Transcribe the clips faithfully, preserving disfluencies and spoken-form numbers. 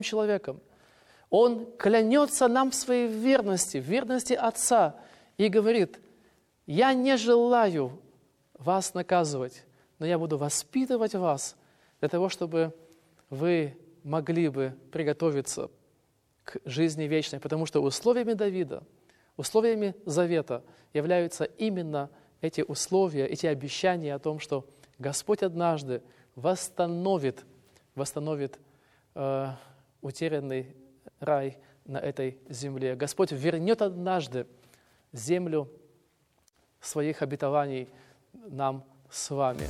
человеком. Он клянется нам в своей верности, в верности Отца, и говорит: «Я не желаю вас наказывать, но я буду воспитывать вас для того, чтобы вы могли бы приготовиться к жизни вечной». Потому что условиями Давида, условиями завета являются именно эти условия, эти обещания о том, что Господь однажды восстановит, восстановит э, утерянный рай на этой земле. Господь вернет однажды землю своих обетований нам с вами.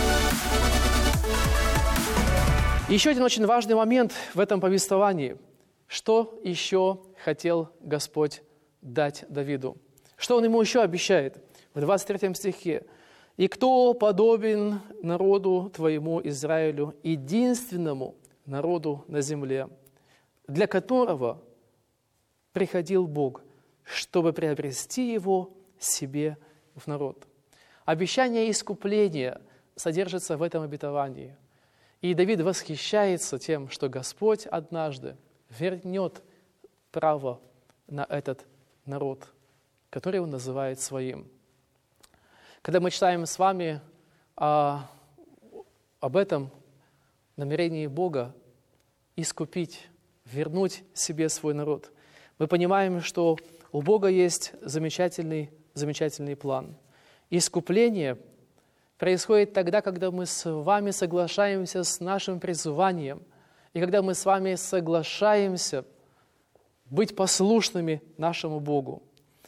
Еще один очень важный момент в этом повествовании. Что еще хотел Господь дать Давиду? Что Он ему еще обещает? В двадцать третьем стихе. «И кто подобен народу твоему Израилю, единственному народу на земле, для которого приходил Бог, чтобы приобрести его себе в народ». Обещание искупления содержится в этом обетовании. И Давид восхищается тем, что Господь однажды вернет право на этот народ, который Он называет своим. Когда мы читаем с вами о, об этом намерении Бога искупить, вернуть себе свой народ, мы понимаем, что у Бога есть замечательный, замечательный план. Искупление происходит тогда, когда мы с вами соглашаемся с нашим призванием, и когда мы с вами соглашаемся быть послушными нашему Богу.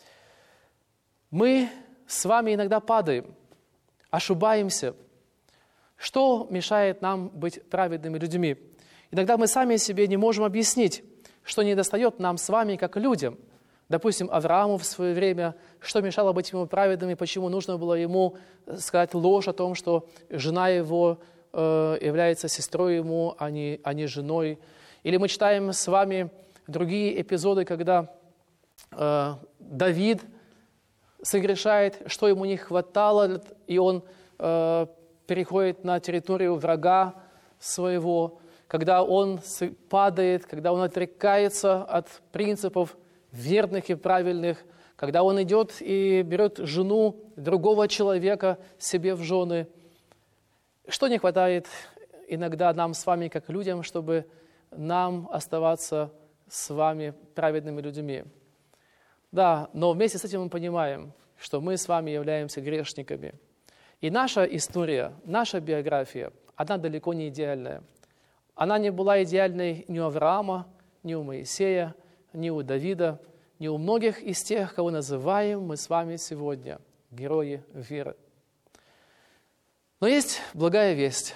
Мы с вами иногда падаем, ошибаемся. Что мешает нам быть праведными людьми? Иногда мы сами себе не можем объяснить, что недостает нам с вами как людям. Допустим, Аврааму в свое время, что мешало быть ему праведным, и почему нужно было ему сказать ложь о том, что жена его э, является сестрой ему, а не, а не женой. Или мы читаем с вами другие эпизоды, когда э, Давид согрешает, что ему не хватало, и он э, переходит на территорию врага своего, когда он падает, когда он отрекается от принципов верных и правильных, когда он идет и берет жену другого человека себе в жены. Что не хватает иногда нам с вами, как людям, чтобы нам оставаться с вами праведными людьми? Да, но вместе с этим мы понимаем, что мы с вами являемся грешниками. И наша история, наша биография, она далеко не идеальная. Она не была идеальной ни у Авраама, ни у Моисея, ни у Давида, ни у многих из тех, кого называем мы с вами сегодня герои веры. Но есть благая весть.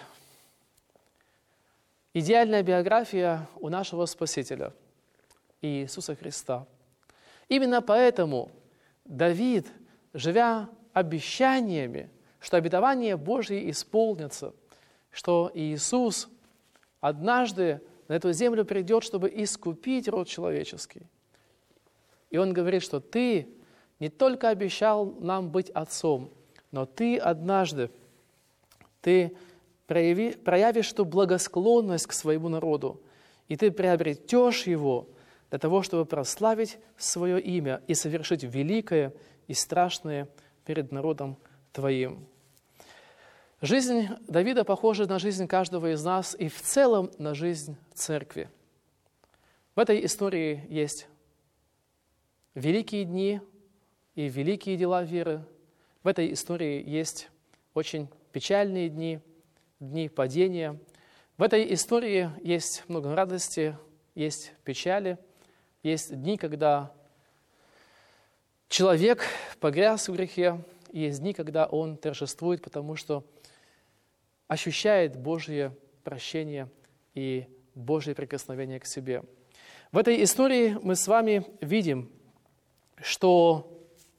Идеальная биография у нашего Спасителя, Иисуса Христа. Именно поэтому Давид, живя обещаниями, что обетования Божьи исполнятся, что Иисус однажды на эту землю придет, чтобы искупить род человеческий. И он говорит, что ты не только обещал нам быть отцом, но ты однажды, ты прояви, проявишь ту благосклонность к своему народу, и ты приобретешь его для того, чтобы прославить свое имя и совершить великое и страшное перед народом твоим. Жизнь Давида похожа на жизнь каждого из нас и в целом на жизнь церкви. В этой истории есть великие дни и великие дела веры. В этой истории есть очень печальные дни, дни падения. В этой истории есть много радости, есть печали, есть дни, когда человек погряз в грехе, и есть дни, когда он торжествует, потому что ощущает Божье прощение и Божье прикосновение к себе. В этой истории мы с вами видим, что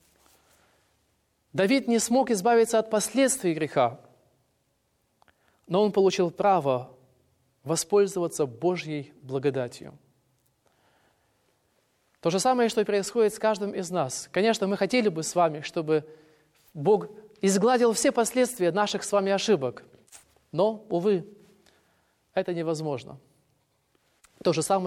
Давид не смог избавиться от последствий греха, но он получил право воспользоваться Божьей благодатью. То же самое, что и происходит с каждым из нас. Конечно, мы хотели бы с вами, чтобы Бог изгладил все последствия наших с вами ошибок. Но, увы, это невозможно. То же самое